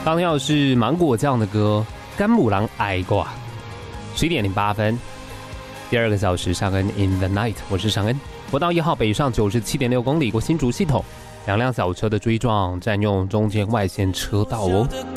刚听到的是芒果酱的歌《甘母郎爱挂》，11点08分，第2个小时尚恩 in the night， 我是尚恩。国道1号北上97.6公里过新竹系统，2辆小车的追撞，占用中间外线车道哦。